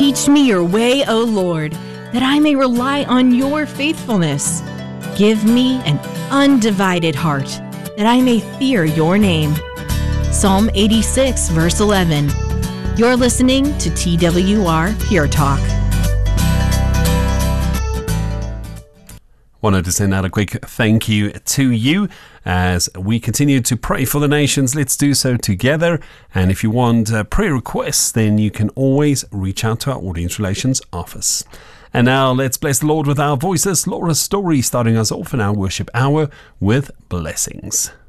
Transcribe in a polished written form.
Teach me your way, O Lord, that I may rely on your faithfulness. Give me an undivided heart, that I may fear your name. Psalm 86, verse 11. You're listening to TWR Pure Talk. Wanted to send out a quick thank you to you as we continue to pray for the nations. Let's do so together. And if you want prayer requests, then you can always reach out to our Audience Relations office. And now let's bless the Lord with our voices. Laura Story starting us off in our worship hour with blessings.